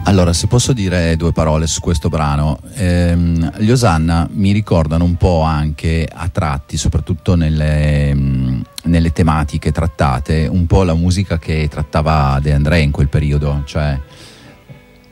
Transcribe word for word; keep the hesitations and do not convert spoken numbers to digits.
Allora, se posso dire due parole su questo brano, ehm, gli Osanna mi ricordano un po' anche a tratti, soprattutto nelle, mh, nelle tematiche trattate, un po' la musica che trattava De André in quel periodo, cioè